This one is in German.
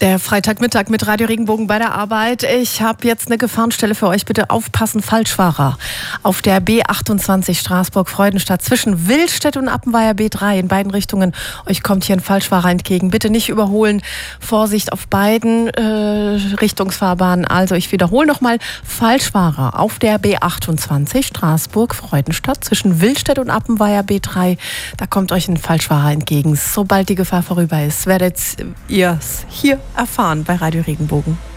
Der Freitagmittag mit Radio Regenbogen bei der Arbeit. Ich habe jetzt eine Gefahrenstelle für euch. Bitte aufpassen, Falschfahrer. Auf der B28 Straßburg-Freudenstadt zwischen Willstedt und Appenweier B3 in beiden Richtungen. Euch kommt hier ein Falschfahrer entgegen. Bitte nicht überholen. Vorsicht auf beiden Richtungsfahrbahnen. Also ich wiederhole nochmal. Falschfahrer auf der B28 Straßburg-Freudenstadt zwischen Willstedt und Appenweier B3. Da kommt euch ein Falschfahrer entgegen. Sobald die Gefahr vorüber ist, werdet ihr es hier erfahren bei Radio Regenbogen.